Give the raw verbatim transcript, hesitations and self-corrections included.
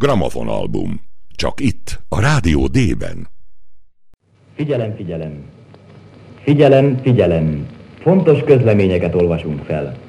Gramofonalbum. Csak itt, a Rádió D-ben. Figyelem, figyelem. Figyelem, figyelem. Fontos közleményeket olvasunk fel.